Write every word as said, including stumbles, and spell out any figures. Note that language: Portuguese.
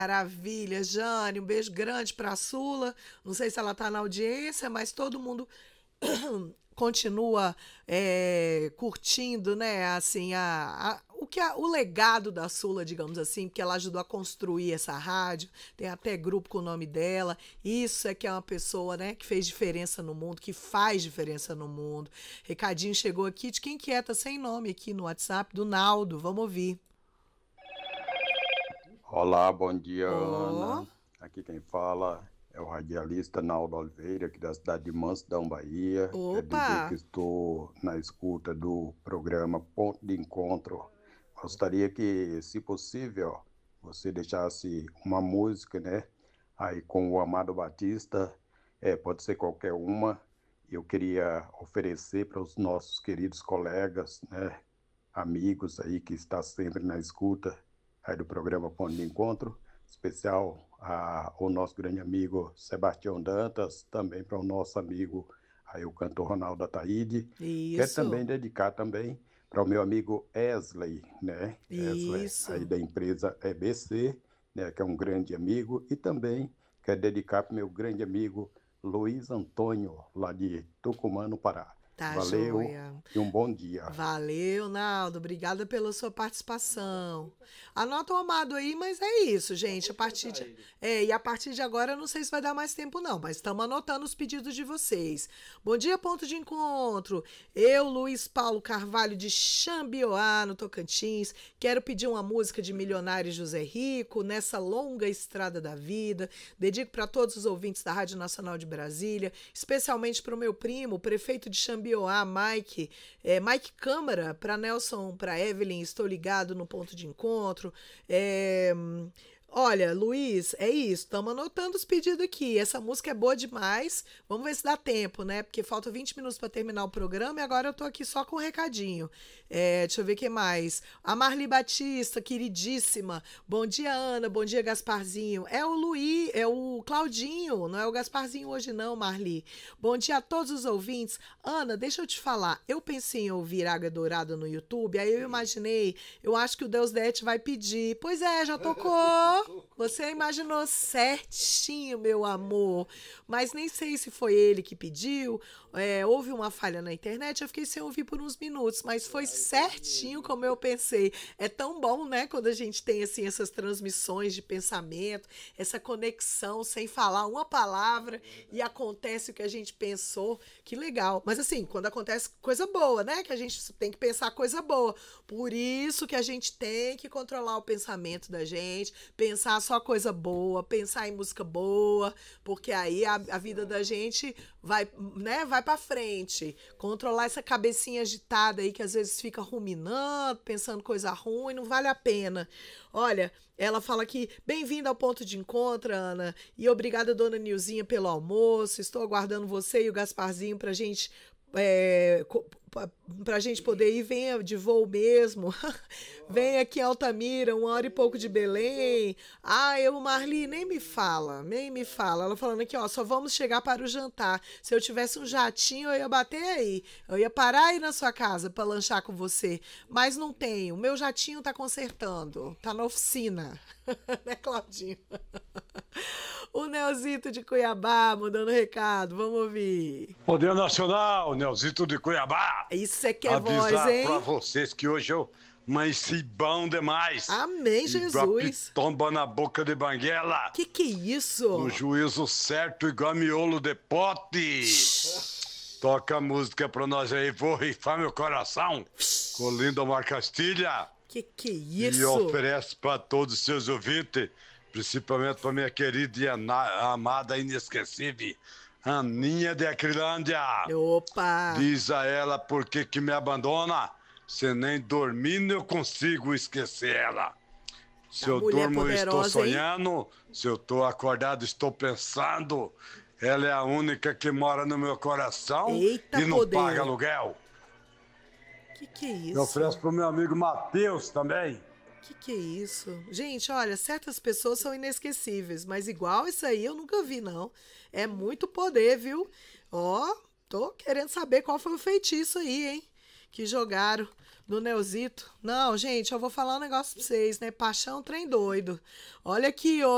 Maravilha, Jane, um beijo grande para a Sula. Não sei se ela está na audiência, mas todo mundo continua é, curtindo, né? Assim, a, a- o que a- o legado da Sula, digamos assim, porque ela ajudou a construir essa rádio. Tem até grupo com o nome dela. Isso é que é uma pessoa, né, que fez diferença no mundo, que faz diferença no mundo. Recadinho chegou aqui de quem que é, tá sem nome aqui no WhatsApp, do Naldo. Vamos ouvir. Olá, bom dia, Ó, Ana. Aqui quem fala é o radialista Naldo Oliveira, aqui da cidade de Mansidão, Bahia. Quer dizer que opa! estou na escuta do programa Ponto de Encontro. Gostaria que, se possível, você deixasse uma música, né? Aí com o Amado Batista, é, pode ser qualquer uma. Eu queria oferecer para os nossos queridos colegas, né? Amigos aí que está sempre na escuta aí do programa Ponto de Encontro, especial a, ao nosso grande amigo Sebastião Dantas, também para o nosso amigo aí o cantor Ronaldo Ataíde. Quero Isso, também dedicar também para o meu amigo Esley, né? Esley aí isso. da empresa E B C, né? Que é um grande amigo, e também quero dedicar para o meu grande amigo Luiz Antônio, lá de Tucumã, no Pará. Tá Valeu joia. e um bom dia. Valeu, Naldo. Obrigada pela sua participação. Anota o amado aí, mas é isso, gente. A partir de, é, e a partir de agora, eu não sei se vai dar mais tempo, não, mas estamos anotando os pedidos de vocês. Bom dia, ponto de encontro. Eu, Luiz Paulo Carvalho, de Xambioá, no Tocantins, quero pedir uma música de Milionário José Rico, nessa longa estrada da vida. Dedico para todos os ouvintes da Rádio Nacional de Brasília, especialmente para o meu primo, o prefeito de Xambioá, Mike, é, Mike Câmara, para Nelson, para Evelyn, estou ligado no ponto de encontro. É, olha, Luiz, é isso, estamos anotando os pedidos aqui. Essa música é boa demais. Vamos ver se dá tempo, né? Porque falta vinte minutos para terminar o programa e agora eu tô aqui só com um recadinho. É, deixa eu ver o que mais. A Marli Batista, queridíssima. Bom dia, Ana. Bom dia, Gasparzinho. É o Luiz, é o Claudinho, não é o Gasparzinho hoje, não, Marli. Bom dia a todos os ouvintes. Ana, deixa eu te falar. Eu pensei em ouvir Águia Dourada no YouTube, aí eu imaginei, eu acho que o Deus Dete vai pedir. Pois é, já tocou. Você imaginou certinho, meu amor. Mas nem sei se foi ele que pediu. É, houve uma falha na internet, eu fiquei sem ouvir por uns minutos, mas foi certinho como eu pensei. É tão bom, né, quando a gente tem assim essas transmissões de pensamento, essa conexão sem falar uma palavra e acontece o que a gente pensou. Que legal. Mas assim, quando acontece coisa boa, né, que a gente tem que pensar coisa boa. Por isso que a gente tem que controlar o pensamento da gente, pensar só coisa boa, pensar em música boa, porque aí a, a vida da gente vai, né, vai para frente. Controlar essa cabecinha agitada aí que às vezes fica ruminando, pensando coisa ruim, não vale a pena. Olha, ela fala aqui, bem-vinda ao ponto de encontro, Ana, e obrigada, dona Nilzinha, pelo almoço. Estou aguardando você e o Gasparzinho pra gente é, para a gente poder ir, venha de voo mesmo. Venha aqui em Altamira, uma hora e pouco de Belém. Ah, eu, Marli, nem me fala, nem me fala. Ela falando aqui, ó, só vamos chegar para o jantar. Se eu tivesse um jatinho, eu ia bater aí. Eu ia parar aí na sua casa para lanchar com você. Mas não tenho. Meu jatinho tá consertando. Tá na oficina. Né, Claudinho? O Neuzito de Cuiabá mandando recado. Vamos ouvir. Poder Nacional, Nelzito de Cuiabá. Isso é que é voz, Avisar pra hein? vocês que hoje eu amanheci bom demais. Amém, Igual Jesus. pitomba na boca de banguela. Que que é No isso? juízo certo, igual miolo de pote. Toca a música pra nós aí, vou rifar meu coração. Com o Lindomar Castilha. Que que é E isso? oferece pra todos os seus ouvintes, principalmente pra minha querida e ana- amada inesquecível, Aninha de Acrilândia. Opa! Diz a ela por que que me abandona, se nem dormindo eu consigo esquecer ela. Se A eu mulher durmo, eu estou poderosa, hein? sonhando. Se eu estou acordado, estou pensando. Ela é a única que mora no meu coração Eita e não paga poder! aluguel. Que que é Eu ofereço isso? pro meu amigo Matheus também. Que que é isso? Gente, olha, certas pessoas são inesquecíveis, mas igual isso aí eu nunca vi, não. É muito poder, viu? Ó, tô querendo saber qual foi o feitiço aí, hein? Que jogaram no Neuzito. Não, gente, eu vou falar um negócio pra vocês, né? Paixão, trem doido. Olha aqui, ó.